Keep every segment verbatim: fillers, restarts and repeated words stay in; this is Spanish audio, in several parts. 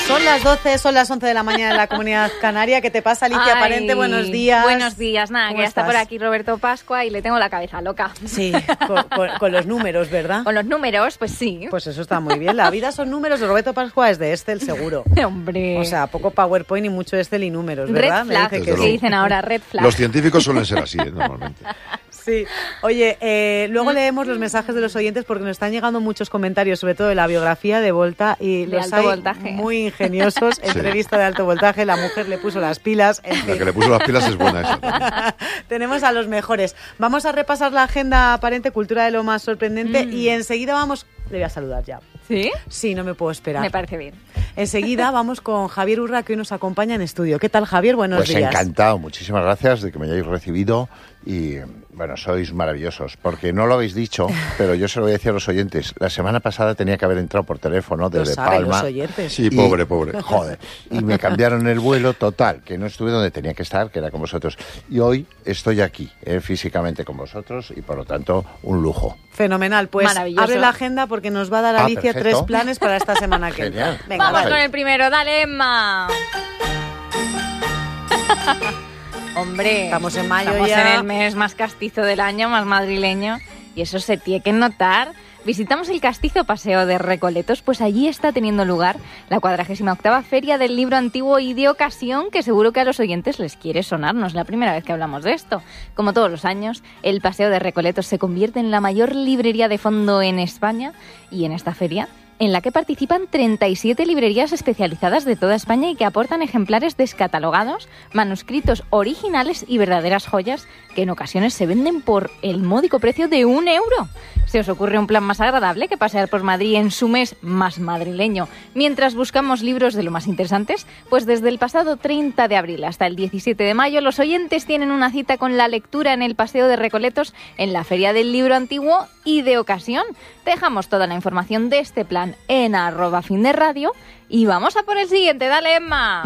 Son las doce, son las once de la mañana en la Comunidad Canaria. ¿Qué te pasa, Alicia Ay, Parente? Buenos días. Buenos días, nada, que ya está estás? por aquí Roberto Pascua y le tengo la cabeza loca. Sí, con, con, con los números, ¿verdad? Con los números, pues sí. Pues eso está muy bien. La vida son números. Roberto Pascua es de Excel, seguro. Hombre. O sea, poco PowerPoint y mucho Excel y números, ¿verdad? Red flag, Me dice que que sí. sí. Dicen ahora red flag. Los científicos suelen ser así, ¿eh? Normalmente. Sí. Oye, eh, luego leemos los mensajes de los oyentes porque nos están llegando muchos comentarios, sobre todo de la biografía de Volta, y De los alto hay voltaje. muy ingeniosos. Sí. Entrevista de alto voltaje, la mujer le puso las pilas. En La fin. que le puso las pilas es buena esa. Tenemos a los mejores. Vamos a repasar la agenda aparente, cultura de lo más sorprendente, Mm. y enseguida vamos... Le voy a saludar ya. ¿Sí? Sí, no me puedo esperar. Me parece bien. Enseguida vamos con Javier Urra, que hoy nos acompaña en estudio. ¿Qué tal, Javier? Buenos Pues días. encantado, muchísimas gracias de que me hayáis recibido y, bueno, sois maravillosos, porque no lo habéis dicho, pero yo se lo voy a decir a los oyentes. La semana pasada tenía que haber entrado por teléfono Lo desde saben Palma. los oyentes. Sí, Y- pobre, pobre. Joder, y me cambiaron el vuelo total, que no estuve donde tenía que estar, que era con vosotros. Y hoy estoy aquí, eh, físicamente con vosotros, y por lo tanto, un lujo. Fenomenal. Pues Maravilloso. abre la agenda porque nos va a dar Ah, Alicia perfecto. tres planes para esta semana que Genial. viene. Venga, Vamos vale. con el primero, dale, Emma. Hombre, Estamos en mayo estamos ya. en el mes más castizo del año, más madrileño, y eso se tiene que notar. Visitamos el castizo Paseo de Recoletos, pues allí está teniendo lugar la cuadragésima octava Feria del Libro Antiguo y de Ocasión, que seguro que a los oyentes les quiere sonar, no es la primera vez que hablamos de esto. Como todos los años, el Paseo de Recoletos se convierte en la mayor librería de fondo en España, y en esta feria, en la que participan treinta y siete librerías especializadas de toda España y que aportan ejemplares descatalogados, manuscritos originales y verdaderas joyas que en ocasiones se venden por el módico precio de un euro. ¿Se os ocurre un plan más agradable que pasear por Madrid en su mes más madrileño mientras buscamos libros de lo más interesantes? Pues desde el pasado treinta de abril hasta el diecisiete de mayo los oyentes tienen una cita con la lectura en el Paseo de Recoletos en la Feria del Libro Antiguo y de Ocasión. Dejamos toda la información de este plan en arroba fin de radio y vamos a por el siguiente. Dale, Emma.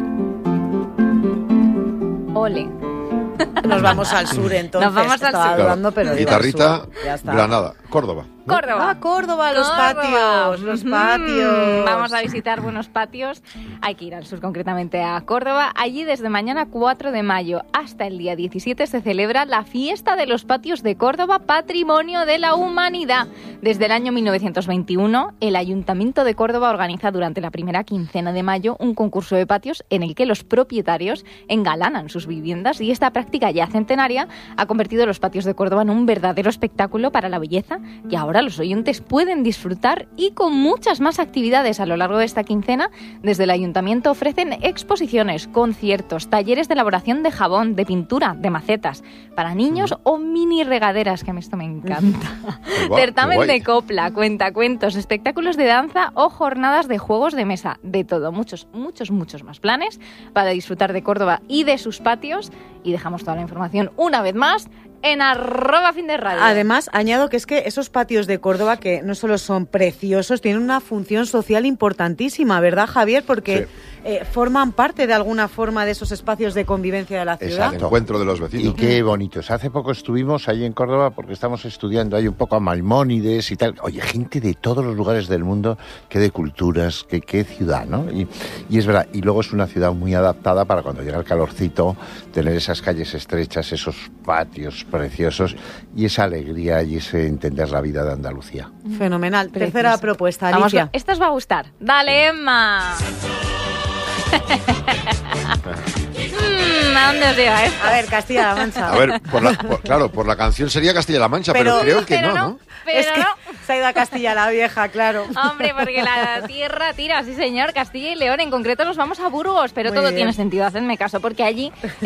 Ole. Nos vamos al sur, entonces. Nos vamos al Estaba sur. dudando, pero digo, Guitarrita, al sur. Ya está. Granada, Córdoba. ¿no? Córdoba. Ah, Córdoba, los Córdoba. patios, los Mm, patios. Vamos a visitar buenos patios. Hay que ir al sur, concretamente a Córdoba. Allí desde mañana cuatro de mayo hasta el día diecisiete se celebra la Fiesta de los Patios de Córdoba, Patrimonio de la Humanidad. Desde el año mil novecientos veintiuno, el Ayuntamiento de Córdoba organiza durante la primera quincena de mayo un concurso de patios en el que los propietarios engalanan sus viviendas, y esta práctica ya centenaria ha convertido los patios de Córdoba en un verdadero espectáculo para la belleza, que ahora los oyentes pueden disfrutar, y con muchas más actividades a lo largo de esta quincena. Desde el Ayuntamiento ofrecen exposiciones, conciertos, talleres de elaboración de jabón, de pintura, de macetas, para niños o mini regaderas, que a mí esto me encanta. Qué guay, Certamen qué guay. de copla, cuentacuentos, espectáculos de danza o jornadas de juegos de mesa. De todo, muchos, muchos, muchos más planes para disfrutar de Córdoba y de sus patios. Y dejamos toda la información una vez más en arroba fin de radio. Además, añado que es que esos patios de Córdoba, que no solo son preciosos, tienen una función social importantísima, ¿verdad, Javier? Porque Sí. eh, forman parte de alguna forma de esos espacios de convivencia de la ciudad. El Exacto. encuentro de los Y vecinos. qué bonitos. Hace poco estuvimos ahí en Córdoba porque estamos estudiando ahí un poco a Maimónides y tal. Oye, gente de todos los lugares del mundo, qué de culturas, qué, qué ciudad, ¿no? Y, y es verdad, y luego es una ciudad muy adaptada para cuando llega el calorcito, tener esas calles estrechas, esos patios preciosos y esa alegría y ese entender la vida de Andalucía. Fenomenal. Precioso. Tercera propuesta, Vamos, Alicia. esta os va a gustar. Dale, Emma. Mm, ¿A dónde os lleva esto? A ver, Castilla-La Mancha. A ver, por la, por- claro, por la canción sería Castilla-La Mancha, pero, Pero- creo que pero no, no. ¿no? Pero es que no. se ha ido a Castilla la Vieja, claro. Hombre, porque la tierra tira, sí señor, Castilla y León. En concreto nos vamos a Burgos, pero Muy todo bien. tiene sentido, hacedme caso, porque allí